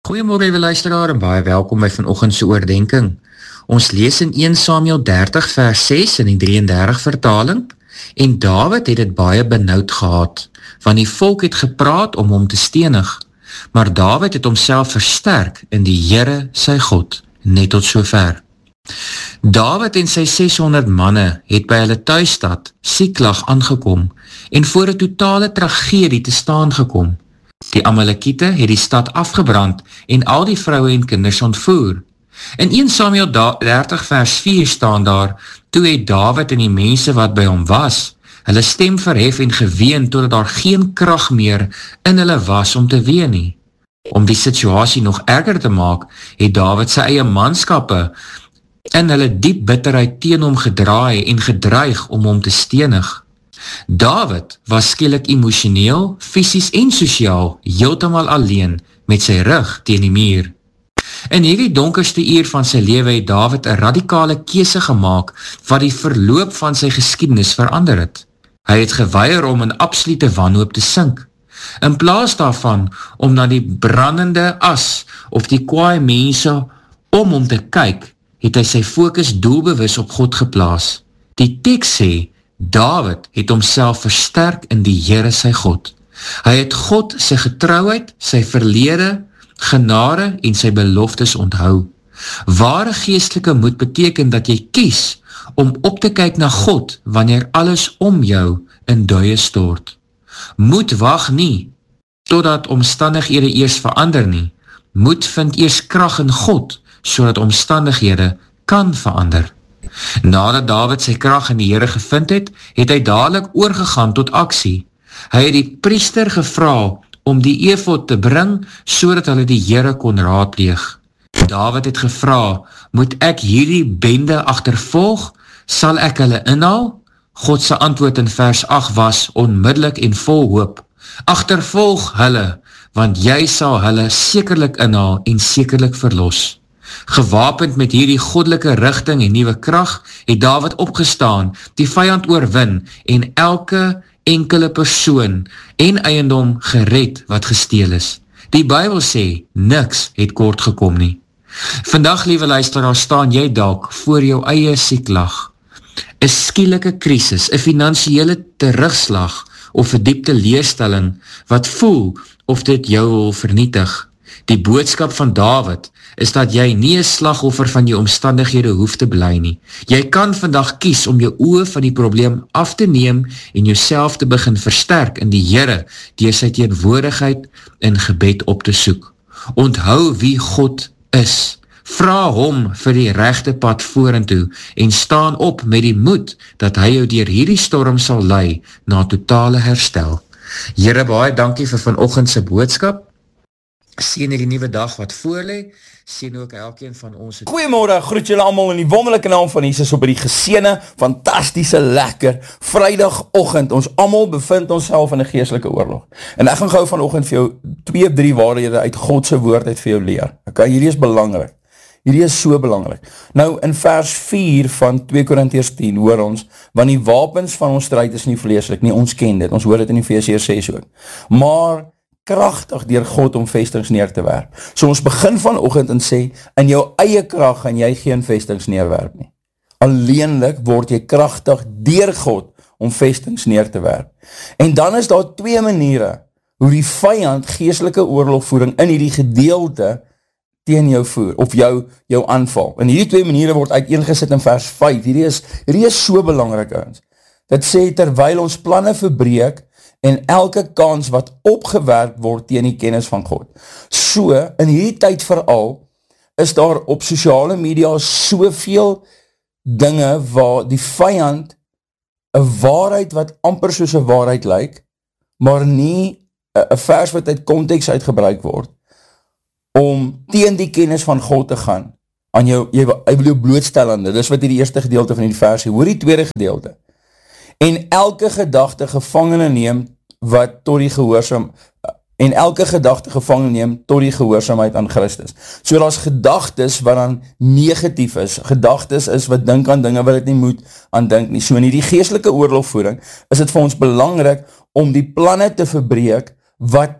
Goeiemôre liewe luisteraar en baie welkom by vanoggend se oordenking. Ons lees in 1 Samuel 30 vers 6 in die 33 vertaling en Dawid het dit baie benoud gehad, want die volk het gepraat om hom te stenig, maar Dawid het homself versterk in die Here sy God, net tot sover. Dawid en sy 600 manne het by hulle tuisstad Siklag aangekom en voor 'n totale tragedie te staan gekom. Die Amalekiete het die stad afgebrand en al die vroue en kinders ontvoer. In 1 Samuel 30 vers 4 staan daar, toe het Dawid en die mense wat by hom was, hulle stem verhef en geween totdat daar geen krag meer in hulle was om te ween nie. Om die situasie nog erger te maak, het Dawid sy eie manskappe in hulle diep bitterheid teen hom gedraai en gedreig om hom te stenig. Dawid was skielik emosioneel, fisies en sosiaal heeltemal alleen met sy rug teen die muur. In hierdie donkerste uur van sy lewe het Dawid 'n radikale keuse gemaak wat die verloop van sy geskiedenis verander het. Hy het geweier om in absolute wanhoop te sink. In plaas daarvan om na die brandende as of die kwaai mense om hom te kyk, het hy sy fokus doelbewus op God geplaas. Die teks sê, Dawid het homself versterk in die Here sy God. Hy het God sy getrouheid, sy verlede, genade en sy beloftes onthou. Ware geestelike moed beteken dat jy kies om op te kyk na God wanneer alles om jou in duie stort. Moed wag nie totdat omstandighede eers verander nie. Moed vind eers krag in God sodat omstandighede kan verander. Nadat Dawid sy krag in die Here gevind het, het hy dadelik oorgegaan tot aksie. Hy het die priester gevra om die efod te bring, sodat hulle die Here kon raadpleeg. Dawid het gevra, moet ek hierdie bende agtervolg? Sal ek hulle inhaal? God se antwoord in vers 8 was onmiddellik en vol hoop. Agtervolg hulle, want jy sal hulle sekerlik inhaal en sekerlik verlos. Gewapend met hierdie goddelike rigting en nuwe krag, het Dawid opgestaan, die vyand oorwin en elke enkele persoon en eiendom gered wat gesteel is. Die Bybel sê, niks het kort gekom nie. Vandag, liewe luisteraar, staan jy dalk voor jou eie Siklag. 'n skielike krisis, 'n finansiële terugslag of 'n diep teleurstelling wat voel of dit jou wil vernietig. Die boodskap van Dawid is dat jy nie 'n slagoffer van jou omstandighede hoef te bly nie. Jy kan vandag kies om jou oë van die probleem af te neem en jouself te begin versterk in die Here deur sy teenwoordigheid in gebed op te soek. Onthou wie God is. Vra hom vir die regte pad vorentoe en staan op met die moed dat hy jou deur hierdie storm sal lei na totale herstel. Here, baie dankie vir vanoggend se boodskap. Sien hierdie nuwe dag wat voorlê, sien ook elkeen van ons. Goeiemôre, groet julle almal in die wonderlike naam van Jesus op die geseënde, fantastiese, lekker Vrydagoggend. Ons almal bevind onsself in 'n geestelike oorlog. En ek gaan gou vanoggend vir jou 2-3 waarhede uit God se woord uit vir jou leer. Okay, hierdie is belangrik. Hierdie is so belangrik. Nou in vers 4 van 2 Korintiërs 10 hoor ons, want die wapens van ons stryd is nie vleeslik nie, ons ken dit. Ons hoor dit in Efesiërs 6 ook. Maar kragtig deur God om vestings neer te werp. So ons begin vanoggend en sê, in jou eie krag gaan jy geen vestings neerwerp nie. Alleenlik word jy kragtig deur God om vestings neer te werp. En dan is daar 2 maniere hoe die vyand geestelike oorlogvoering in hierdie gedeelte teen jou voer, of jou aanval. En hierdie 2 maniere word uiteengesit in vers 5. Hierdie is so belangrik, ouens. Dit sê, terwyl ons planne verbreek, en elke kans wat opgewerp word teen die kennis van God. So, in hierdie tyd veral, is daar op sosiale media soveel dinge waar die vyand 'n waarheid wat amper soos 'n waarheid lyk, maar nie 'n vers wat uit konteks uitgebruik word, om teen die kennis van God te gaan, aan hy wil jou blootstel aan dit. Dis wat die eerste gedeelte van die versie, hoor die tweede gedeelte. En elke gedagte gevangene neem wat tot die gehoorsaamheid aan Christus. So daar's gedagtes wat dan negatief is, gedagtes is wat dink aan dinge wat dit nie moet aan dink nie. So in die geestelike oorlogvoering is dit vir ons belangrik om die planne te verbreek wat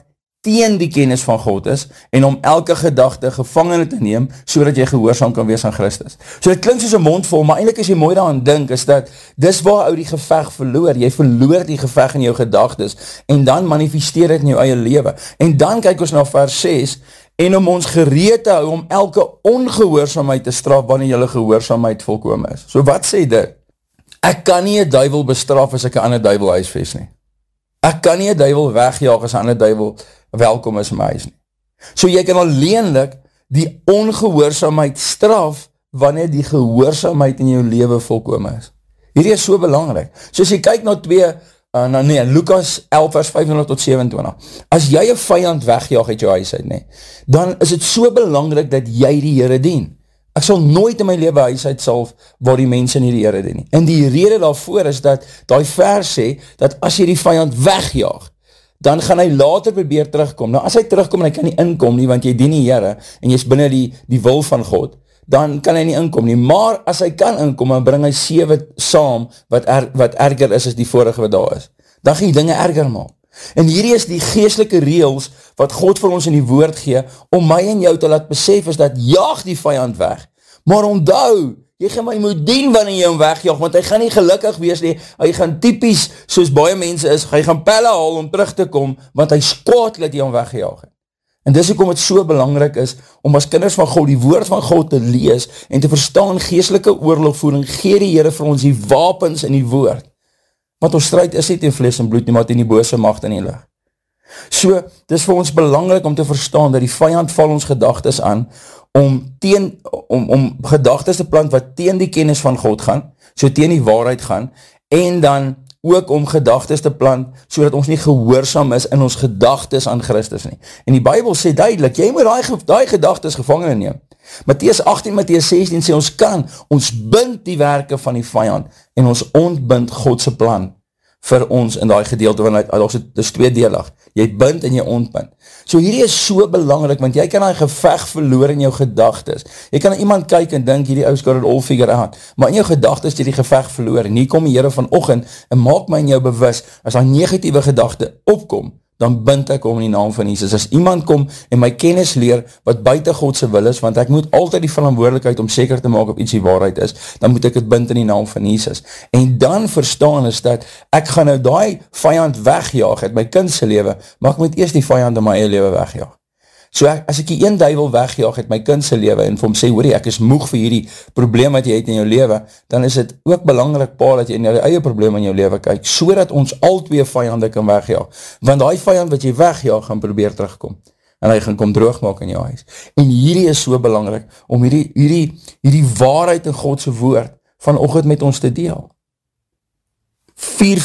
teen die kennis van God is, en om elke gedagte gevangene te neem, sodat jy gehoorsaam kan wees aan Christus. So dit klink soos 'n mond vol, maar eintlik as jy mooi daaraan dink, is dat, dis waar ou die geveg verloor, jy verloor die geveg in jou gedagtes, en dan manifesteer dit in jou eie lewe. En dan kyk ons na vers 6, en om ons gereed te hou om elke ongehoorsaamheid te straf, wanneer julle gehoorsaamheid volkome is. So wat sê dit? Ek kan nie 'n duiwel bestraf as ek 'n ander duiwel huisves nie. Ek kan nie 'n duiwel wegjaag as 'n ander duiwel welkom is in my huis nie. So jy kan alleenlik die ongehoorsaamheid straf, wanneer die gehoorsaamheid in jou lewe volkome is. Hierdie is so belangrik. So as jy kyk na Lukas 11 vers 25 tot 27, as jy 'n vyand wegjaag uit jou huis uit, dan is dit so belangrik dat jy die Here dien. Ek sal nooit in my lewe huis uitsalf waar die mense nie die Here dien nie. En die rede daarvoor is dat daai vers sê, dat as jy die vyand wegjaag, dan gaan hy later probeer terugkom. Nou as hy terugkom en hy kan nie inkom nie, want jy dien die Here, en jy is binne die wil van God, dan kan hy nie inkom nie. Maar as hy kan inkom, dan bring hy 7 saam, wat erger is as die vorige wat daar is. Dan gaan jy dinge erger maak. En hierdie is die geestelike reëls wat God vir ons in die woord gee, om my en jou te laat besef, is dat jaag die vyand weg. Maar onthou, jy gaan my moet dien wanneer jy hom wegjaag, want hy gaan nie gelukkig wees nie, hy gaan typies, soos baie mense is, hy gaan pelle haal om terug te kom, want hy skwaad dat jy hom weggejaag het. En dis hoekom het so belangrik is, om as kinders van God, die woord van God te lees, en te verstaan geestelike oorlogvoering, gee die Here vir ons die wapens in die woord. Want ons stryd is nie teen vlees en bloed nie, maar teen die bose magte in die lig. So, dis vir ons belangrik om te verstaan, dat die vyand val ons gedagtes aan, om gedagtes te plant, wat teen die kennis van God gaan, so teen die waarheid gaan, en dan ook om gedagtes te plant, so dat ons nie gehoorsaam is in ons gedagtes aan Christus nie. En die Bybel sê duidelik, jy moet daai gedagtes gevangene neem. Mattheus 18, Mattheus 16 sê ons bind die werke van die vyand, en ons ontbind Godse plan vir ons in die gedeelte, want dit is tweedelig, jy bind en jy ontbind. So hierdie is so belangrik, want jy kan die geveg verloor in jou gedagtes. Jy kan na iemand kyk en dink, hierdie ou's got it all figure out, maar in jou gedagtes jy die geveg verloor, en hier kom die Here vanoggend, en maak my en jou bewus, as daar negatiewe gedagte opkom, dan bind ek hom in die naam van Jesus. As iemand kom en my kennis leer, wat buiten Godse wil is, want ek moet altyd die verantwoordelikheid om seker te maak op iets die waarheid is, dan moet ek het bind in die naam van Jesus. En dan verstaan is dat, ek gaan nou die vyand wegjaag uit my kindse lewe, maar ek moet eers die vyand in my eie lewe wegjaag. So as ek die een duiwel wegjaag uit my kindse lewe, en vir hom sê, hoorie, ek is moeg vir hierdie probleem wat jy het in jou lewe, dan is dit ook belangrik, Paul, dat jy in jou eie probleem in jou lewe kyk, so dat ons al twee vyande kan wegjaag. Want die vyand wat jy wegjaag, gaan probeer terugkom. En hy gaan kom droogmaak in jou huis. En hierdie is so belangrik, om hierdie waarheid in Godse woord, vanoggend met ons te deel. 4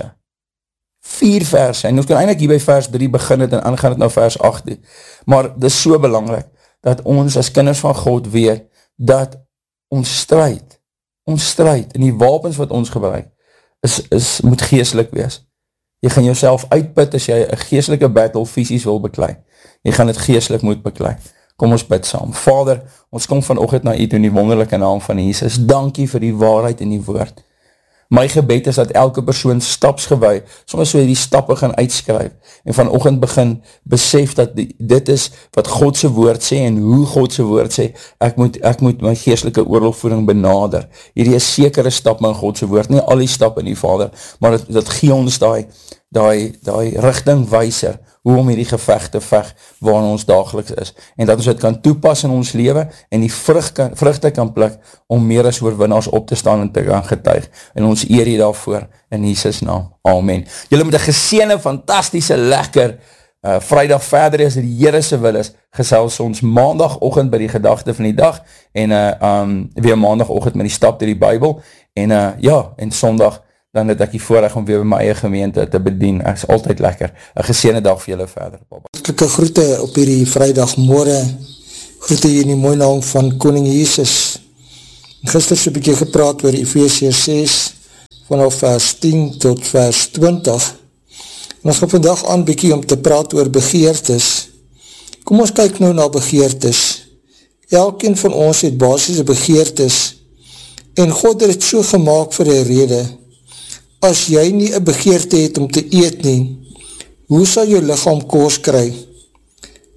verse, en ons kan eintlik hier by vers 3 begin het, en aangaan het na vers 8, maar dit is so belangrik, dat ons as kinders van God weet, dat ons strijd, en die wapens wat ons gebruik, moet geestelik wees. Jy gaan jouself uitput, as jy 'n geestelike battle fisies wil beklei, jy gaan dit geestelik moet beklei. Kom ons bid saam. Vader, ons kom vanoggend na U toe in die wonderlike naam van Jesus, dankie vir die waarheid in die woord. My gebed is dat elke persoon stapsgewy, soms so die stappe gaan uitskryf, en vanoggend begin besef dat dit is wat Godse woord sê, en hoe Godse woord sê, ek moet my geestelike oorlogvoering benader. Hierdie is sekere stappe in Godse woord, nie al die stappe nie, Vader, maar dat gee ons die rigtingwyser, hoe om hierdie geveg te veg, waarin ons dageliks is, en dat ons dit kan toepas in ons lewe, en die vrugte kan pluk, om meer as oorwinnaars op te staan en te kan getuig, en ons eer U daarvoor, in Jesus naam, amen. Julle met 'n geseënde, fantastiese, lekker Vrydag verder, as die Here se wil is, gesels ons maandagoggend by die gedagte van die dag, en weer maandagoggend met die stap deur die Bybel, en Sondag, dan het ek die voorreg om weer by my eie gemeente te bedien. Ek is altyd lekker. 'n geseënde dag vir julle verder. Hartlike groete op hierdie Vrydagmôre. Groete hier in die mooi naam van Koning Jesus. Gister so 'n bietjie gepraat oor Efesiërs 6 vanaf vers 10 tot vers 20. En ons gaan vandag aan bietjie om te praat oor begeertes. Kom ons kyk nou na begeertes. Elkeen van ons het basiese begeertes, en God het dit so gemaak vir 'n rede. As jy nie 'n begeerte het om te eet nie, hoe sal jou liggaam kos kry?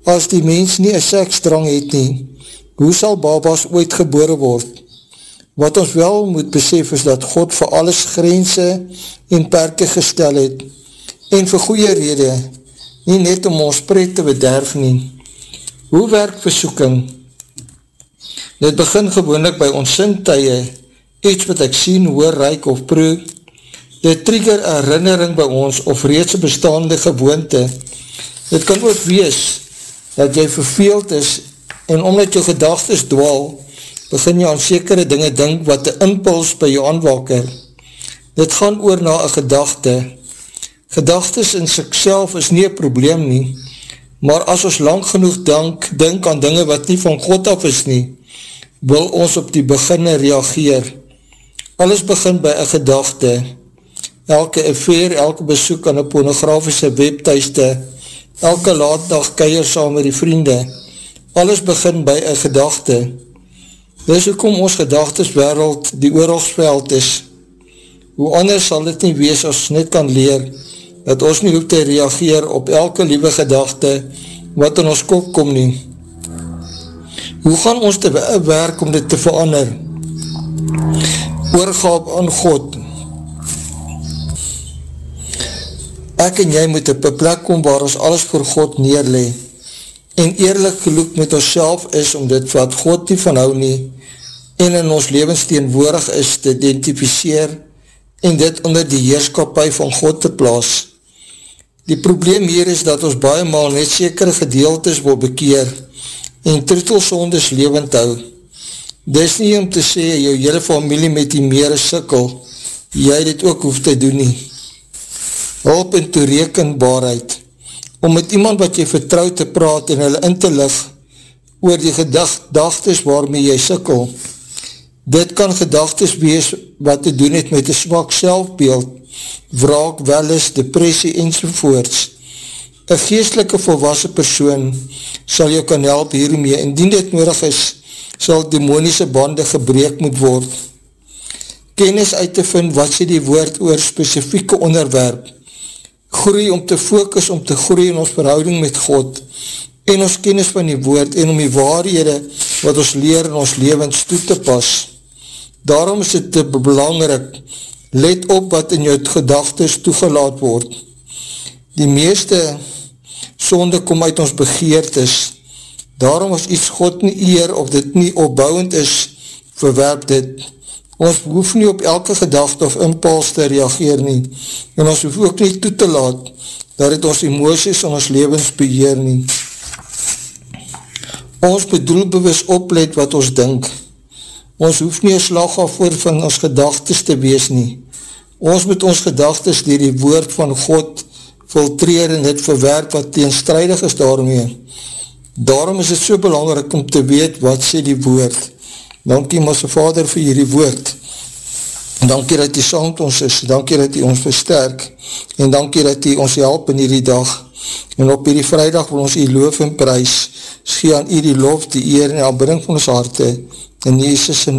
As die mens nie 'n seksdrang het nie, hoe sal babas ooit gebore word? Wat ons wel moet besef is dat God vir alles grense en perke gestel het, en vir goeie rede, nie net om ons pret te bederf nie. Hoe werk versoeking? Dit begin gewoonlik by ons sintuie, iets wat ek sien, hoor, ruik of proe. Dit trigger herinnering by ons of reeds 'n bestaande gewoonte. Dit kan ook wees dat jy verveeld is en omdat jou gedagtes dwaal, begin jy aan sekere dinge dink wat 'n impuls by jou aanwakker. Dit gaan oor na 'n gedagte. Gedagtes in sikself is nie 'n probleem nie, maar as ons lang genoeg dink aan dinge wat nie van God af is nie, wil ons op die beginne reageer. Alles begin by 'n gedagte. Elke affair, elke besoek aan 'n pornografiese webtuiste, elke laatdag kuier saam met die vriende, alles begin by 'n gedagte. Dis hoekom ons gedagteswêreld die oorlogsveld is. Hoe anders sal dit nie wees as ons net kan leer, dat ons nie hoef te reageer op elke liewe gedagte wat in ons kop kom nie. Hoe gaan ons te werk om dit te verander? Oorgaap aan God. Ek en jy moet op 'n plek kom waar ons alles voor God neerlee en eerlik geloop met onsself is om dit wat God nie van hou nie en in ons lewens teenwoordig is te identifiseer en dit onder die heerskappy van God te plaas. Die probleem hier is dat ons baie maal net sekere gedeeltes wil bekeer en troetelsondes lewend hou. Dis nie om te sê jou hele familie met die mere sukkel, jy dit ook hoef te doen nie. Hulp en toerekenbaarheid, om met iemand wat jy vertrou te praat en hulle in te lig oor die gedagtes waarmee jy sukkel. Dit kan gedagtes wees wat te doen het met 'n swak selfbeeld, wraak, welis, depressie ensovoorts. 'n Geestelike volwasse persoon sal jou kan help hiermee, indien dit nodig is, sal demoniese bande gebreek moet word. Kennis uit te vind wat sê die woord oor spesifieke onderwerp, groei om te fokus, om te groei in ons verhouding met God, en ons kennis van die woord, en om die waarhede wat ons leer in ons lewens toe te pas. Daarom is dit te belangrik, let op wat in jou gedagtes toegelaat word. Die meeste sonde kom uit ons begeertes. Daarom as iets God nie eer of dit nie opbouwend is, verwerp dit. Ons hoef nie op elke gedagte of impuls te reageer nie, en ons hoef ook nie toe te laat, dat het ons emoties in ons lewens beheer nie. Ons bedoelbewus oplet wat ons dink. Ons hoef nie 'n slagoffer van ons gedagtes te wees nie. Ons moet ons gedagtes deur die woord van God filtreer en dit verwerp wat teenstrydig is daarmee. Daarom is dit so belangrik om te weet wat sê die woord. Dankie Onse Vader vir hierdie woord. En dankie dat U saam met ons is. Dankie dat U ons versterk. En dankie dat U ons help in hierdie dag. En op hierdie Vrydag wil ons U loof en prys. Gee aan U die lof, die eer en die aanbidding van ons harte. In Jesus se naam.